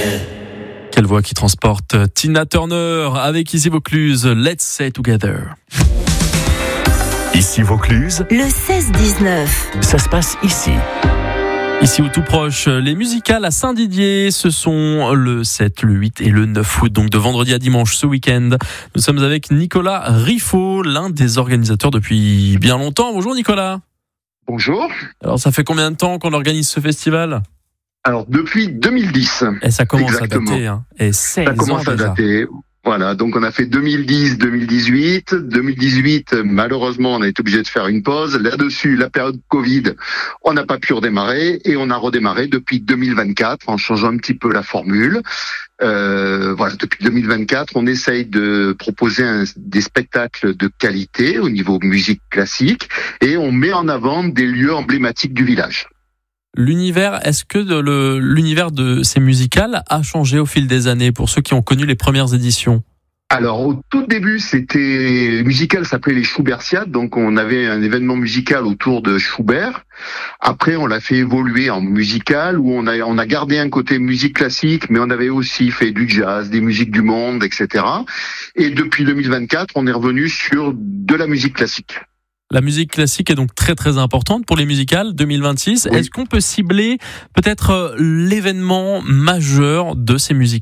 Quelle voix qui transporte Tina Turner avec Ici Vaucluse, Let's Say Together. Ici Vaucluse, le 16-19. Ça se passe ici. Ici ou tout proche, les musicales à Saint-Didier, ce sont le 7, le 8 et le 9 août, donc de vendredi à dimanche ce week-end. Nous sommes avec Nicolas Riffaut, l'un des organisateurs depuis bien longtemps. Bonjour Nicolas. Bonjour. Alors ça fait combien de temps qu'on organise ce festival ? Alors depuis 2010. Et ça commence exactement. à dater, hein. Et 16 ça commence ans à déjà. dater. Voilà, donc on a fait 2010, 2018. 2018, malheureusement, on a été obligé de faire une pause. Là-dessus, la période Covid, on n'a pas pu redémarrer et on a redémarré depuis 2024 en changeant un petit peu la formule. Voilà, depuis 2024, on essaye de proposer des spectacles de qualité au niveau musique classique et on met en avant des lieux emblématiques du village. L'univers, est-ce que l'univers de ces musicales a changé au fil des années pour ceux qui ont connu les premières éditions ? Alors au tout début, c'était musical, ça s'appelait les Schubertiades, donc on avait un événement musical autour de Schubert. Après, on l'a fait évoluer en musical où on a gardé un côté musique classique, mais on avait aussi fait du jazz, des musiques du monde, etc. Et depuis 2024, on est revenu sur de la musique classique. La musique classique est donc très très importante pour les musicales 2026. Oui. Est-ce qu'on peut cibler peut-être l'événement majeur de ces musicales ?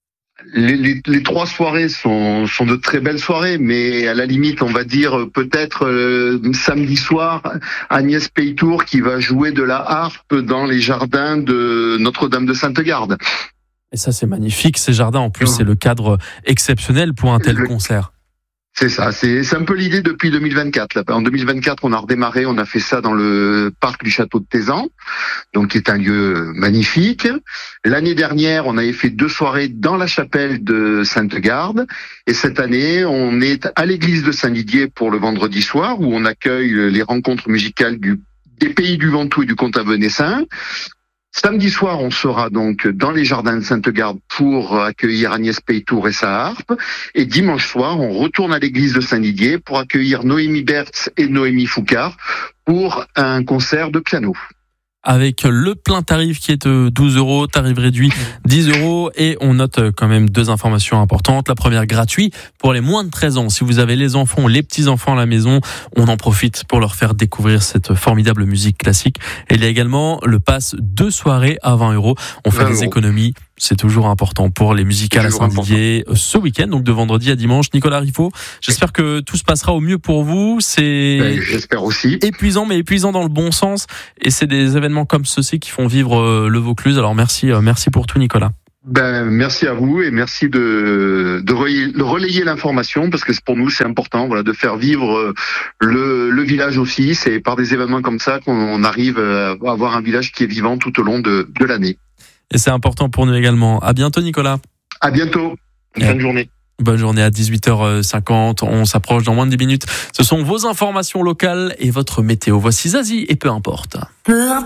Les 3 soirées sont de très belles soirées, mais à la limite, on va dire peut-être samedi soir, Agnès Peytour qui va jouer de la harpe dans les jardins de Notre-Dame de Sainte-Garde. Et ça, c'est magnifique, ces jardins. En plus, c'est le cadre exceptionnel pour un tel concert. C'est ça, c'est un peu l'idée depuis 2024. Là. En 2024, on a redémarré, on a fait ça dans le parc du Château de Tézan, donc qui est un lieu magnifique. L'année dernière, on avait fait 2 soirées dans la chapelle de Sainte-Garde, et cette année, on est à l'église de Saint-Didier pour le vendredi soir, où on accueille les rencontres musicales des Pays du Ventoux et du Comte Avenessin. Samedi soir, on sera donc dans les jardins de Sainte-Garde pour accueillir Agnès Peytour et sa harpe. Et dimanche soir, on retourne à l'église de Saint-Didier pour accueillir Noémie Bertz et Noémie Foucard pour un concert de piano. Avec le plein tarif qui est de 12 €, tarif réduit 10 €. Et on note quand même 2 informations importantes. La première, gratuit pour les moins de 13 ans. Si vous avez les enfants, les petits-enfants à la maison, on en profite pour leur faire découvrir cette formidable musique classique. Et il y a également le pass 2 soirées à 20 €. On fait des économies. C'est toujours important pour les musicales à Saint-Didier ce week-end, donc de vendredi à dimanche. Nicolas Riffaut, j'espère que tout se passera au mieux pour vous. J'espère aussi. Épuisant, mais épuisant dans le bon sens. Et c'est des événements comme ceux-ci qui font vivre le Vaucluse. Alors merci pour tout, Nicolas. Merci à vous et merci de relayer l'information parce que pour nous c'est important, voilà, de faire vivre le village aussi. C'est par des événements comme ça qu'on arrive à avoir un village qui est vivant tout au long de l'année. Et c'est important pour nous également. À bientôt, Nicolas. À bientôt. Bonne journée. Bonne journée à 18h50. On s'approche dans moins de 10 minutes. Ce sont vos informations locales et votre météo. Voici Zazie et peu importe.